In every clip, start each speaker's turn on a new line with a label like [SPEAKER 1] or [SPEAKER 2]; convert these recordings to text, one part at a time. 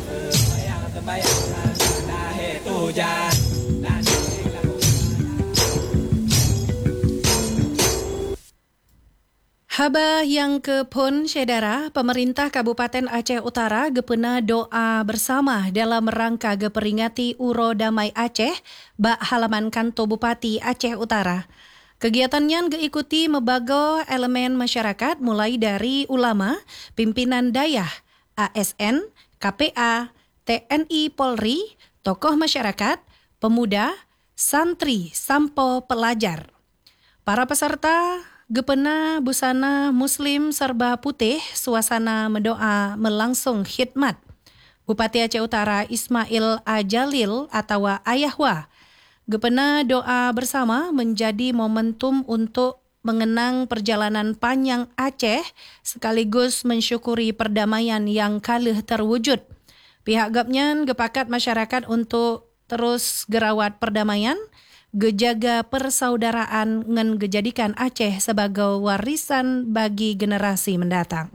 [SPEAKER 1] Haba yang ke Pun Syedara, pemerintah Kabupaten Aceh Utara gepena doa bersama dalam rangka geperingati Uro Damai Aceh bak halaman kantor Bupati Aceh Utara. Kegiatannya geikuti mebago elemen masyarakat mulai dari ulama, pimpinan dayah, ASN, KPA, TNI Polri, tokoh masyarakat, pemuda, santri, sampo pelajar. Para peserta gepena busana muslim serba putih, suasana mendoa melangsung khidmat. Bupati Aceh Utara Ismail Ajalil atau Ayahwa gepena doa bersama menjadi momentum untuk mengenang perjalanan panjang Aceh sekaligus mensyukuri perdamaian yang kalih terwujud. Pihak gapnyan gepakat masyarakat untuk terus gerawat perdamaian, gejaga persaudaraan ngan gejadikan Aceh sebagai warisan bagi generasi mendatang.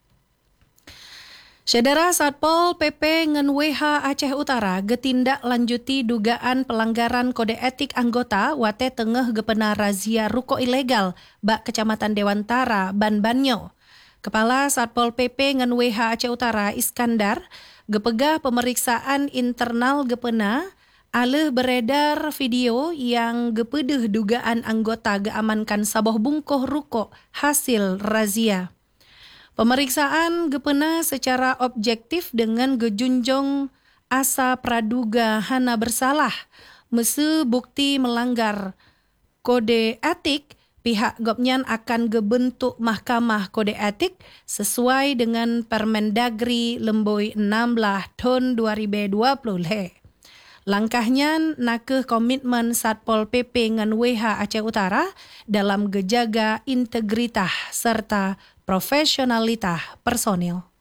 [SPEAKER 1] Saudara Satpol PP ngan WH Aceh Utara getindak lanjuti dugaan pelanggaran kode etik anggota wate tengah gepena razia ruko ilegal bak Kecamatan Dewantara, Banbanyo. Kepala Satpol PP ngan WH Aceh Utara Iskandar gepegah pemeriksaan internal gepena alih beredar video yang gepedeh dugaan anggota geamankan saboh bungkuh ruko hasil razia. Pemeriksaan gepena secara objektif dengan gejunjung asa praduga hana bersalah. Mese bukti melanggar kode etik, pihak gopnyan akan gebentuk mahkamah kode etik sesuai dengan Permendagri Lemboi 16 tahun 2020. Langkahnya nakeh komitmen Satpol PP ngan WH Aceh Utara dalam gejaga integritas serta profesionalitas personil.